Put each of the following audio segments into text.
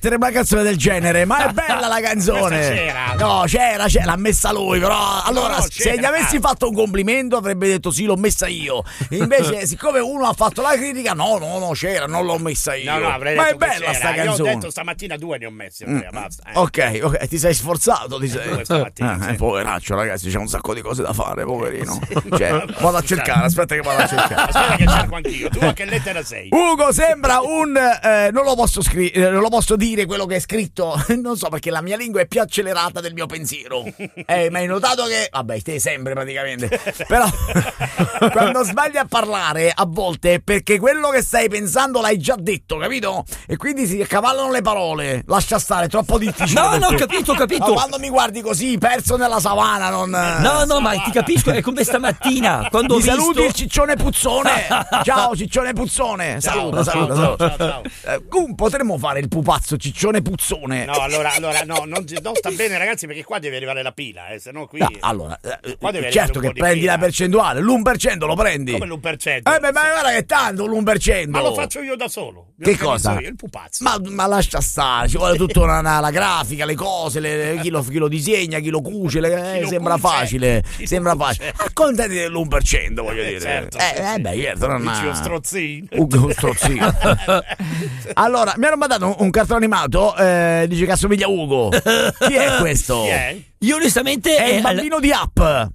mettere una canzone del genere, ma è bella la canzone. C'era. No, c'era, l'ha messa lui, però allora se gli avessi fatto un complimento avrebbe detto sì, l'ho messa io. Invece siccome uno ha fatto la critica, no, c'era, non l'ho messa io. No, avrei ma detto è bella sta io canzone. ho detto stamattina 2 ne ho messi, basta. Ok, ti sei sforzato, ti sei. 2 stamattina. Sì. Poveraccio, ragazzi, c'è un sacco di cose da fare, poverino. Cioè, vado a cercare, aspetta che vado a cercare. Aspetta che cerco anch'io. Tu a che lettera sei? Ugo sembra un non lo posso non lo posso dire quello che è scritto, non so, perché la mia lingua è più accelerata del mio pensiero. Ma hai notato che vabbè, te sempre praticamente. Però quando sbagli a parlare a volte è perché quello che stai pensando l'hai già detto, capito? E quindi si accavallano le parole. Lascia stare, è troppo difficile. No, capito. No, quando mi guardi così, perso nella savana, non. No, ma ti capisco, è come stamattina. Quando ho Mi visto. saluti il ciccione puzzone. Ciao, ciccione puzzone. Saluta. Ciao. Potremmo fare il pupazzo ciccione puzzone. No, allora no, non sta bene, ragazzi, perché qua deve arrivare la pila, se no qui. No, allora, qua deve certo che prendi pila. la percentuale, l'1% lo prendi. Come l'1%? Ma guarda che tanto l'1%. Ma lo faccio io da solo. Che cosa? Io, il pupazzo. Ma lascia stare, ci vuole tutta la grafica, le cose, chi lo disegna, chi lo cuce, sembra facile. Sembra facile. Accontati dell'1%, voglio dire. Certo. Certo, non Ugo Strozzino. Ugo Strozzino. Allora, mi hanno mandato un cartone animato, dice che assomiglia a Ugo. Chi è questo? Chi è? Io onestamente È il bambino di Up.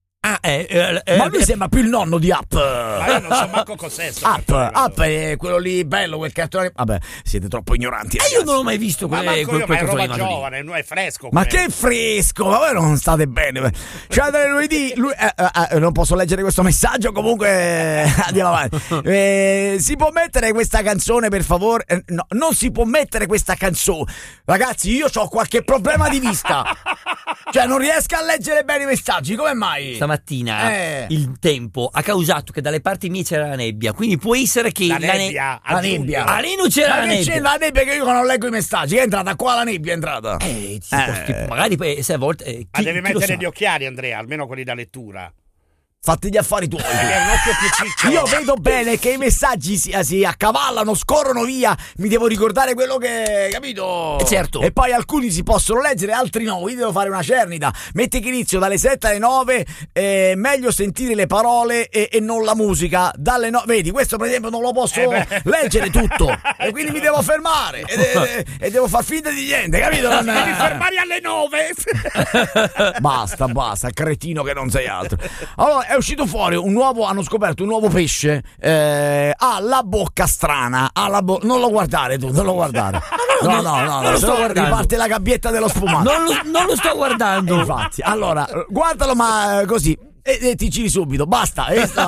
Ma lui sembra più il nonno di Up. Ma io non so manco cos'è. Up è quello lì bello, quel cartone. Vabbè, siete troppo ignoranti. Io non l'ho mai visto ma quel ma è roba cartone giovane, non è fresco. Ma che fresco, ma voi non state bene. Cioè, lunedì non posso leggere questo messaggio, comunque andiamo avanti. Si può mettere questa canzone, per favore? No, non si può mettere questa canzone. Ragazzi, io ho qualche problema di vista. Cioè, non riesco a leggere bene i messaggi, come mai? Stamattina il tempo ha causato che dalle parti mie c'era la nebbia, quindi può essere che la nebbia. La nebbia. Ah, lì non c'era la nebbia. C'è la nebbia che io non leggo i messaggi. È entrata qua la nebbia, è entrata. Magari se a volte. Ma devi mettere gli occhiali, Andrea, almeno quelli da lettura. Fatti gli affari tuoi. Perché è un occhio più piccolo. Io vedo bene che i messaggi si accavallano, scorrono via. Mi devo ricordare quello che, capito? Certo. E poi alcuni si possono leggere, altri no. Io devo fare una cernita. Metti che inizio dalle 7 alle 9. Meglio sentire le parole e non la musica. Dalle 9. Vedi, questo per esempio non lo posso leggere tutto. E quindi mi devo fermare. E devo far finta di niente, capito? Devi fermare alle 9. Basta, cretino che non sei altro. Allora, è uscito fuori hanno scoperto un nuovo pesce, ha la bocca strana, non lo guardare tu, non lo guardare. No, non lo sto guardando. Riparte la gabbietta dello spumato. Non lo sto guardando. Infatti, allora, guardalo ma così. E ti giri subito, basta.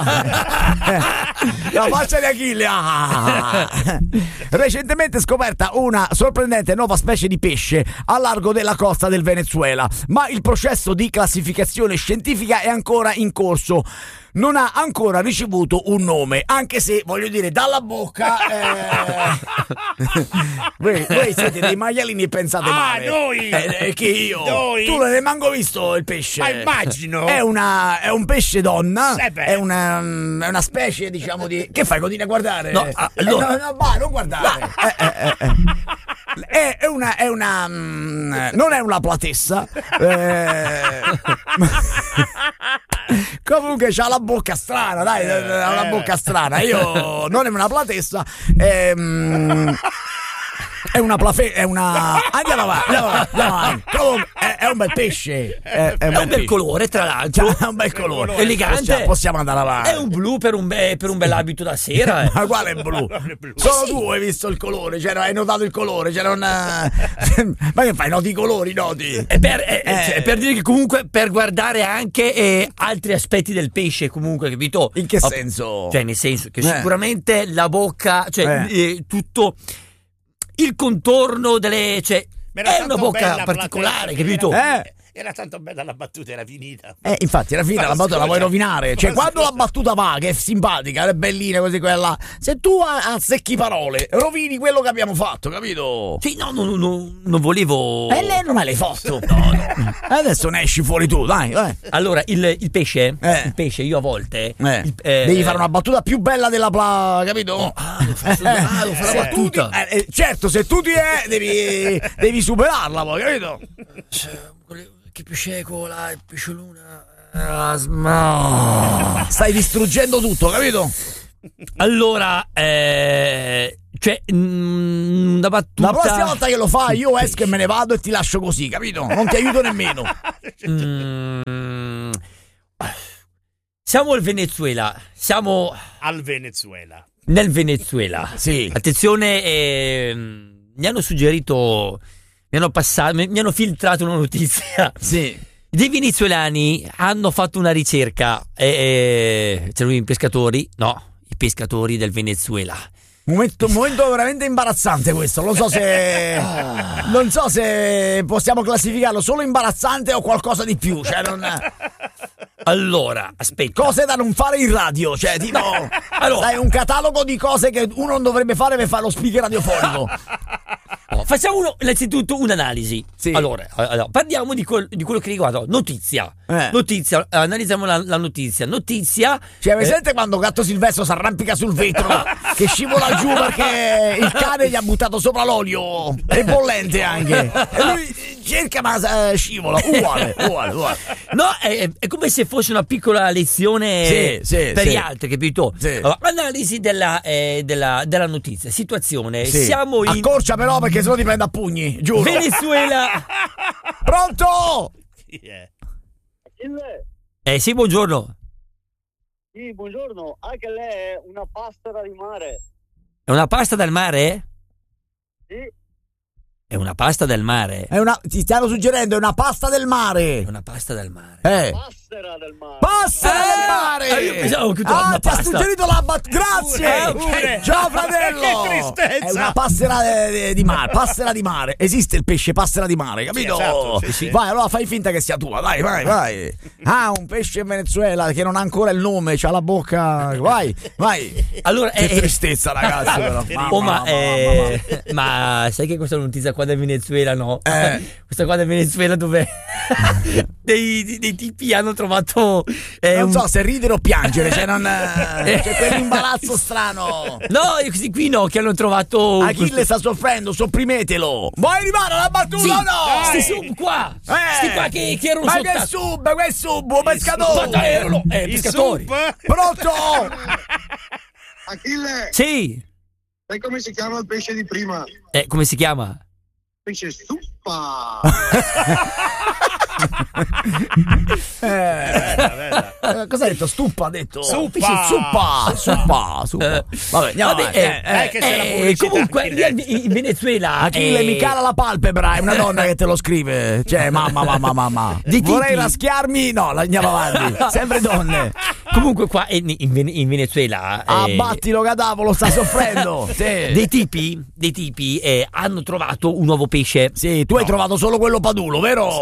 La faccia di Achille. Recentemente scoperta una sorprendente nuova specie di pesce a largo della costa del Venezuela, ma il processo di classificazione scientifica è ancora in corso. Non ha ancora ricevuto un nome, anche se, voglio dire, dalla bocca voi siete dei maialini e pensate male. Noi! Che io? Noi. Tu non hai manco visto il pesce? Ma immagino! È un pesce donna, beh. è una specie, diciamo, di... Che fai, continui a guardare? No, allora... non guardare. È una non è una platessa. Comunque c'ha la bocca strana, dai, ha una bocca strana. Io non è una platessa, è una andiamo avanti. Comunque è un bel pesce, è un bel colore, tra l'altro. È un bel colore, elegante. Possiamo andare avanti. È un blu per un bel abito da sera. Ma quale è blu? Solo tu hai visto il colore, hai notato il colore, ma che fai, noti i colori, noti? Per dire che comunque per guardare anche altri aspetti del pesce, comunque, capito? In che senso? Cioè, nel senso che sicuramente la bocca, tutto il contorno delle, è una bocca particolare, capito? Era tanto bella la battuta, era finita. Infatti era finita la battuta, la vuoi rovinare. Cioè, Ma quando scusa. la battuta va, che è simpatica, è bellina così quella. Se tu azzecchi parole, rovini quello che abbiamo fatto, capito? Sì, no, non volevo. E lei non me l'hai fatto. Adesso ne esci fuori tu, dai. Allora, il pesce, Eh. il pesce, io a volte. Devi fare una battuta più bella della capito? Devo fare la battuta. Certo, se tu ti devi superarla poi, capito? Che pesce è quello, il pesce luna. Stai distruggendo tutto, capito? Allora, cioè, una battuta. La prossima volta che lo fai io esco e me ne vado e ti lascio così, capito? Non ti aiuto nemmeno. Siamo al Venezuela, siamo Al Venezuela. nel Venezuela. Sì. Attenzione, mi hanno suggerito, mi hanno filtrato una notizia. Sì. Dei venezuelani hanno fatto una ricerca, c'erano i pescatori, no, i pescatori del Venezuela. Momento veramente imbarazzante questo. Non so se possiamo classificarlo solo imbarazzante o qualcosa di più. Cioè, Allora, aspetta. cose da non fare in radio. Cioè, tipo, Allora. sai, un catalogo di cose che uno non dovrebbe fare per fare lo speaker radiofonico. Facciamo innanzitutto un'analisi. Sì. Allora, parliamo di quello che riguarda notizia. Notizia, analizziamo la notizia. Notizia. Cioè, presente quando Gatto Silvestro si arrampica sul vetro che scivola giù perché il cane gli ha buttato sopra l'olio e bollente anche. E lui cerca ma scivola. Uguale. No, è come se fosse una piccola lezione Sì, per sì. gli altri, capito? Sì. Allora, analisi della notizia. Situazione. Sì. Siamo in Accorcia però perché sennò ti prende a pugni, giuro. Venezuela. Pronto? Chi è? Sì, buongiorno. Sì, buongiorno. Anche lei è una pastera di mare. È una pasta del mare? Sì, È una pasta del mare. Ti stiamo suggerendo, è una pasta del È mare. una pasta del mare. pastera del mare. Pasta del mare! io pensavo che tu una ti ha pasta. suggerito la Grazie! Pure. Ciao fratello! Che tristezza! È una passera di mare, passera di mare. Esiste il pesce passera di mare, capito? Sì, esatto, sì. Vai, allora fai finta che sia tua, vai. Un pesce in Venezuela che non ha ancora il nome, c'ha la bocca. Vai. Allora, Che tristezza, ragazzi, però. Mamma. ma sai che questa notizia qua del Venezuela, no? Questa qua del Venezuela dove dei tipi hanno trovato Non so se ridere o piangere, c'è quell'imbarazzo strano. No, questi qui no, che hanno trovato Achille sta soffrendo, sopprimetelo. Vuoi arrivare alla battuta Sì, o no? sti sub qua. Sti qua che erano Ma sotto. che sub, un pescatore. Erano I pescatori. sub? Pronto? Achille, Sì. sai come si chiama il pesce di prima? Come si chiama? Pesce suppa. Cosa ha detto? Stuppa ha detto. Suppa. Suppa. Vabbè, andiamo avanti. che c'è la pubblicità Comunque in diretta. in Venezuela Achille mi cala la palpebra, è una donna che te lo scrive. Cioè, mamma. Di Vorrei tipi. raschiarmi? No, andiamo avanti. Sempre donne. Comunque qua in Venezuela Abbattilo cadavolo, sta soffrendo. Sì. dei tipi hanno trovato un nuovo pesce. Sì, tu hai trovato solo quello padulo, vero?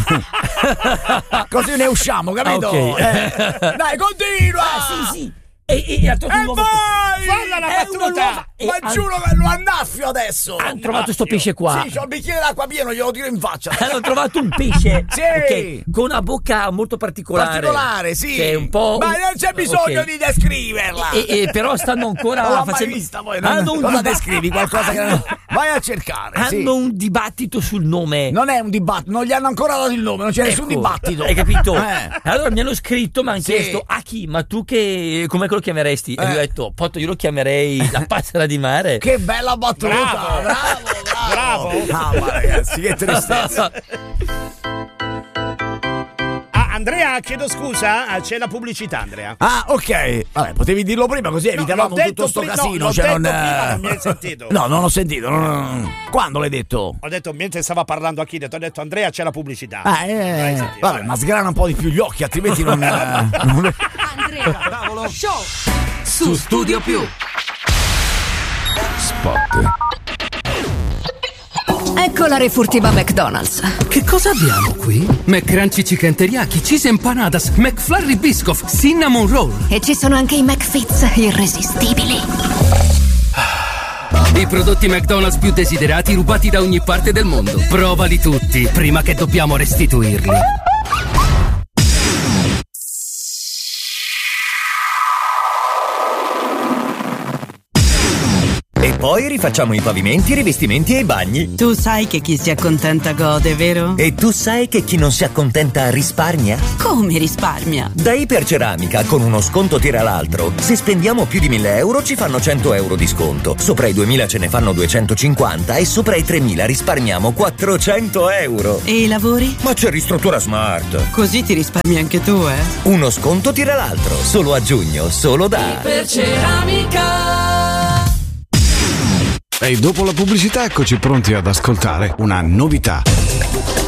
Così ne usciamo, capito? Ok. Dai, continua! Sì. E ha trovato un nuovo vai! Falla la È una battuta! nuova- Ma giuro che lo annaffio adesso! hanno trovato sto pesce qua. Sì, c'ho il bicchiere d'acqua pieno, glielo tiro in faccia. Hanno trovato un pesce Sì. ok, con una bocca molto particolare. Sì. Cioè, un po'. Ma non c'è bisogno ok. di descriverla. Però stanno ancora Non l'ho mai facendo. vista poi. Hanno un Cosa dibattito. descrivi? Qualcosa che vai a cercare. sì. Hanno un dibattito sul nome. Non è un dibattito, non gli hanno ancora dato il nome, non c'è nessun dibattito. Hai capito? Eh. Allora mi hanno scritto, mi hanno Sì. chiesto a chi, ma tu che come lo chiameresti? E io ho detto, Potto, io lo chiamerei la passera di mare. Che bella battuta! Bravo. Mamma ragazzi, che tristezza. Andrea, chiedo scusa, c'è la pubblicità, Andrea. Ah, ok. Vabbè, potevi dirlo prima così evitavamo l'ho detto tutto sto prima- casino. l'ho cioè, detto non, prima, non mi hai sentito. No, non ho sentito. Quando l'hai detto? Ho detto, mentre stava parlando a chi, ho detto, Andrea, c'è la pubblicità. Vabbè, vabbè. ma sgrana un po' di più gli occhi, altrimenti non. Andrea Show su Studio Più. È Ecco la refurtiva McDonald's. Che cosa abbiamo qui? McCrunchy Chicken Teriyaki, Cheese Empanadas, McFlurry Biscoff, Cinnamon Roll. E ci sono anche i McFits irresistibili. I prodotti McDonald's più desiderati rubati da ogni parte del mondo. Provali tutti, prima che dobbiamo restituirli. E poi rifacciamo i pavimenti, i rivestimenti e i bagni. Tu sai che chi si accontenta gode, vero? E tu sai che chi non si accontenta risparmia? Come risparmia? Da Iperceramica, con uno sconto tira l'altro. Se spendiamo più di 1.000 euro ci fanno 100 euro di sconto. Sopra i 2.000 ce ne fanno 250 e sopra i 3.000 risparmiamo 400 euro. E i lavori? Ma c'è Ristruttura Smart. Così ti risparmi anche tu, eh? Uno sconto tira l'altro. Solo a giugno, solo da Iperceramica. E dopo la pubblicità eccoci pronti ad ascoltare una novità.